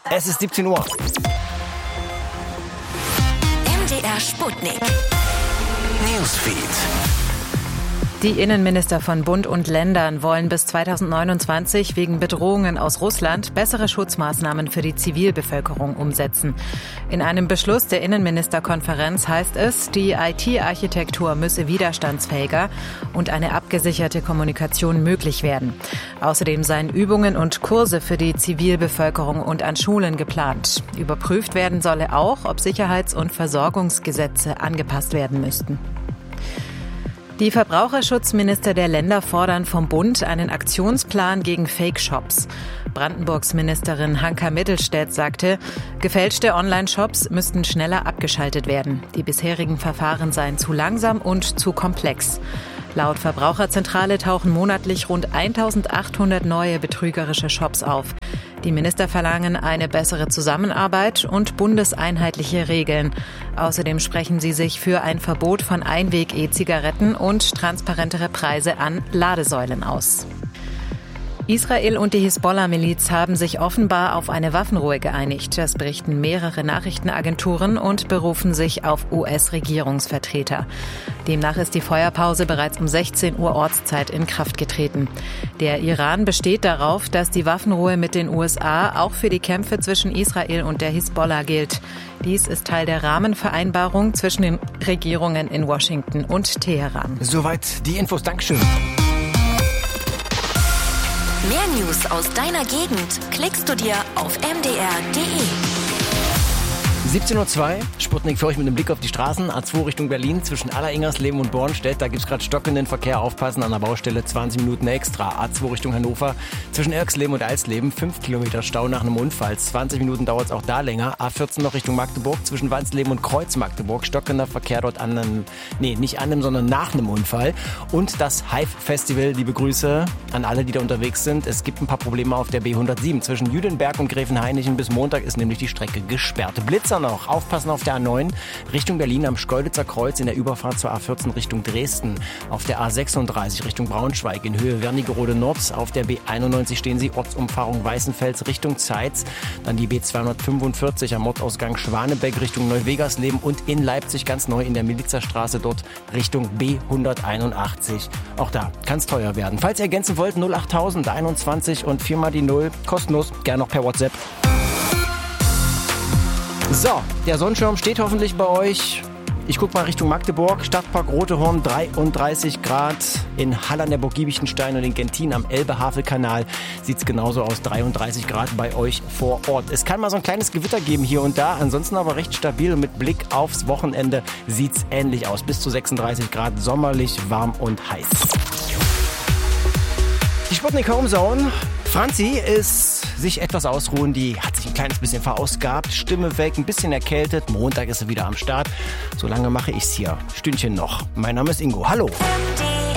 Es ist 17 Uhr. MDR Sputnik. Newsfeed. Die Innenminister von Bund und Ländern wollen bis 2029 wegen Bedrohungen aus Russland bessere Schutzmaßnahmen für die Zivilbevölkerung umsetzen. In einem Beschluss der Innenministerkonferenz heißt es, die IT-Architektur müsse widerstandsfähiger und eine abgesicherte Kommunikation möglich werden. Außerdem seien Übungen und Kurse für die Zivilbevölkerung und an Schulen geplant. Überprüft werden solle auch, ob Sicherheits- und Versorgungsgesetze angepasst werden müssten. Die Verbraucherschutzminister der Länder fordern vom Bund einen Aktionsplan gegen Fake-Shops. Brandenburgs Ministerin Hanka Mittelstädt sagte, gefälschte Online-Shops müssten schneller abgeschaltet werden. Die bisherigen Verfahren seien zu langsam und zu komplex. Laut Verbraucherzentrale tauchen monatlich rund 1.800 neue betrügerische Shops auf. Die Minister verlangen eine bessere Zusammenarbeit und bundeseinheitliche Regeln. Außerdem sprechen sie sich für ein Verbot von Einweg-E-Zigaretten und transparentere Preise an Ladesäulen aus. Israel und die Hisbollah-Miliz haben sich offenbar auf eine Waffenruhe geeinigt. Das berichten mehrere Nachrichtenagenturen und berufen sich auf US-Regierungsvertreter. Demnach ist die Feuerpause bereits um 16 Uhr Ortszeit in Kraft getreten. Der Iran besteht darauf, dass die Waffenruhe mit den USA auch für die Kämpfe zwischen Israel und der Hisbollah gilt. Dies ist Teil der Rahmenvereinbarung zwischen den Regierungen in Washington und Teheran. Soweit die Infos. Dankeschön. Mehr News aus deiner Gegend klickst du dir auf mdr.de. 17.02 Uhr, Sputnik für euch mit einem Blick auf die Straßen. A2 Richtung Berlin zwischen Alleringers-Leben und Bornstedt. Da gibt es gerade stockenden Verkehr. Aufpassen an der Baustelle, 20 Minuten extra. A2 Richtung Hannover zwischen Erxleben und Alsleben. 5 Kilometer Stau nach einem Unfall. 20 Minuten dauert es auch da länger. A14 noch Richtung Magdeburg zwischen Wansleben und Kreuz Magdeburg. Stockender Verkehr dort sondern nach einem Unfall. Und das Hive-Festival, liebe Grüße an alle, die da unterwegs sind. Es gibt ein paar Probleme auf der B107. Zwischen Jüdenberg und Gräfenhainichen bis Montag ist nämlich die Strecke gesperrt. Blitzer noch. Aufpassen auf der A9 Richtung Berlin am Schkeuditzer Kreuz in der Überfahrt zur A14 Richtung Dresden. Auf der A36 Richtung Braunschweig in Höhe Wernigerode Nord. Auf der B91 stehen Sie Ortsumfahrung Weißenfels Richtung Zeitz. Dann die B245 am Ortausgang Schwanebeck Richtung Neuwegersleben und in Leipzig ganz neu in der Milizerstraße dort Richtung B181. Auch da kann es teuer werden. Falls ihr ergänzen wollt, 08000 21 und 4 mal die 0. Kostenlos, gerne noch per WhatsApp. So, der Sonnenschirm steht hoffentlich bei euch. Ich gucke mal Richtung Magdeburg. Stadtpark Rotehorn, 33 Grad. In Halle an der Burg Giebichenstein und in Gentin am Elbe-Havel-Kanal sieht es genauso aus. 33 Grad bei euch vor Ort. Es kann mal so ein kleines Gewitter geben hier und da. Ansonsten aber recht stabil. Und mit Blick aufs Wochenende sieht es ähnlich aus. Bis zu 36 Grad, sommerlich, warm und heiß. Die Sputnik Homezone. Franzi ist sich etwas ausruhen, die hat sich ein kleines bisschen verausgabt, Stimme weg, ein bisschen erkältet. Montag ist sie wieder am Start. Solange mache ich's hier. Stündchen noch. Mein Name ist Ingo. Hallo.